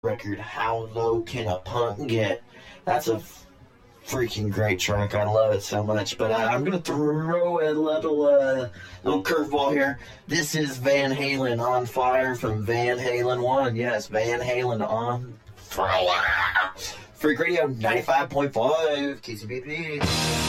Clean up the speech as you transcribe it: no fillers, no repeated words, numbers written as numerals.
record, How Low Can a Punk Get? That's a freaking great track. I love it so much. But I'm going to throw a little curveball here. This is Van Halen, On Fire from Van Halen 1. Yes, Van Halen on fire. Freak Radio 95.5 KCBP.